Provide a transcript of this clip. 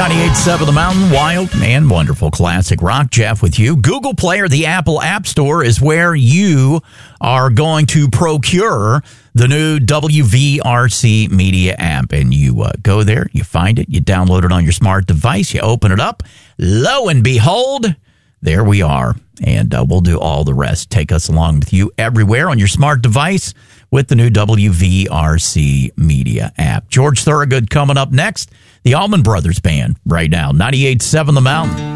98.7 The Mountain, wild and wonderful classic rock. Jeff with you. Google Play or the Apple App Store is where you are going to procure the new WVRC Media app. And you go there, you find it, you download it on your smart device, you open it up. Lo and behold, there we are. And we'll do all the rest. Take us along with you everywhere on your smart device with the new WVRC Media app. George Thorogood coming up next. The Allman Brothers Band right now. 98.7 The Mountain.